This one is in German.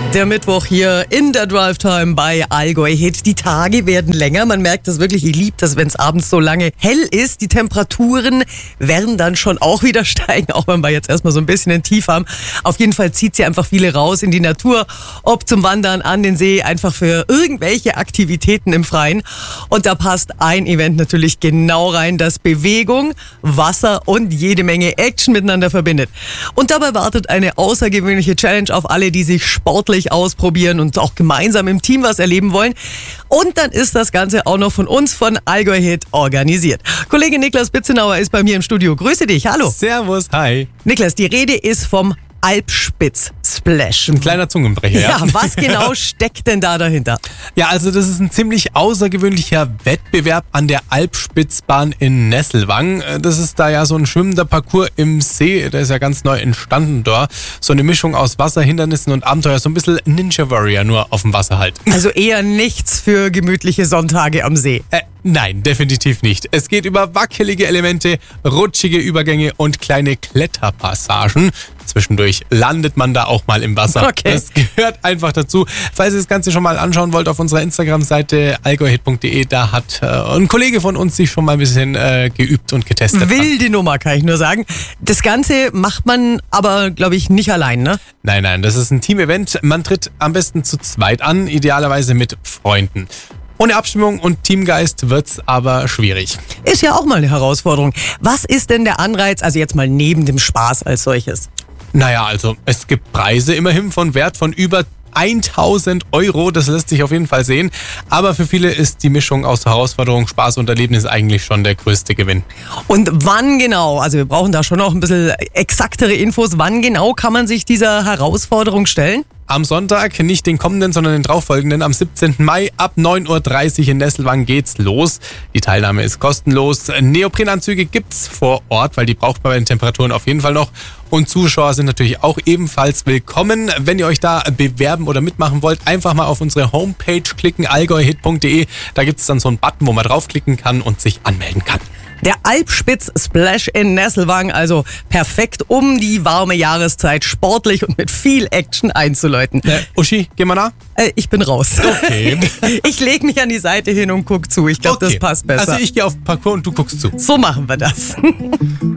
Der Mittwoch hier in der Drive-Time bei Allgäu Hit. Die Tage werden länger. Man merkt das wirklich. Ich liebe das, wenn es abends so lange hell ist. Die Temperaturen werden dann schon auch wieder steigen, auch wenn wir jetzt erstmal so ein bisschen ein Tief haben. Auf jeden Fall zieht sie einfach viele raus in die Natur, ob zum Wandern an den See, einfach für irgendwelche Aktivitäten im Freien. Und da passt ein Event natürlich genau rein, das Bewegung, Wasser und jede Menge Action miteinander verbindet. Und dabei wartet eine außergewöhnliche Challenge auf alle, die sich sportlich ausprobieren und auch gemeinsam im Team was erleben wollen. Und dann ist das Ganze auch noch von uns von Allgäu Hit organisiert. Kollege Niklas Bitzenauer ist bei mir im Studio. Grüße dich, hallo. Servus, hi. Niklas, die Rede ist vom Alpspitz-Splash. Ein kleiner Zungenbrecher, ja. Ja, was genau steckt denn da dahinter? Ja, also das ist ein ziemlich außergewöhnlicher Wettbewerb an der Alpspitzbahn in Nesselwang. Das ist da ja so ein schwimmender Parcours im See, der ist ja ganz neu entstanden dort. So eine Mischung aus Wasserhindernissen und Abenteuer, so ein bisschen Ninja Warrior, nur auf dem Wasser halt. Also eher nichts für gemütliche Sonntage am See. Nein, definitiv nicht. Es geht über wackelige Elemente, rutschige Übergänge und kleine Kletterpassagen. Zwischendurch landet man da auch mal im Wasser. Okay. Das gehört einfach dazu. Falls ihr das Ganze schon mal anschauen wollt, auf unserer Instagram-Seite allgäuhit.de, da hat ein Kollege von uns sich schon mal ein bisschen geübt und getestet. Wilde Nummer, kann ich nur sagen. Das Ganze macht man aber, glaube ich, nicht allein, ne? Nein, das ist ein Team-Event. Man tritt am besten zu zweit an, idealerweise mit Freunden. Ohne Abstimmung und Teamgeist wird's aber schwierig. Ist ja auch mal eine Herausforderung. Was ist denn der Anreiz, also jetzt mal neben dem Spaß als solches? Naja, also es gibt Preise immerhin von Wert von über 1.000 Euro, das lässt sich auf jeden Fall sehen. Aber für viele ist die Mischung aus Herausforderung, Spaß und Erlebnis eigentlich schon der größte Gewinn. Und wann genau, also wir brauchen da schon noch ein bisschen exaktere Infos, wann genau kann man sich dieser Herausforderung stellen? Am Sonntag, nicht den kommenden, sondern den darauffolgenden, am 17. Mai ab 9.30 Uhr in Nesselwang geht's los. Die Teilnahme ist kostenlos. Neoprenanzüge gibt's vor Ort, weil die braucht man bei den Temperaturen auf jeden Fall noch. Und Zuschauer sind natürlich auch ebenfalls willkommen. Wenn ihr euch da bewerben oder mitmachen wollt, einfach mal auf unsere Homepage klicken, allgäuhit.de. Da gibt's dann so einen Button, wo man draufklicken kann und sich anmelden kann. Der Alpspitz-Splash in Nesselwang, also perfekt, um die warme Jahreszeit sportlich und mit viel Action einzuläuten. Uschi, gehen wir nach? Ich bin raus. Okay. Ich lege mich an die Seite hin und guck zu. Ich glaube, das passt besser. Also ich gehe auf den Parcours und du guckst zu. So machen wir das.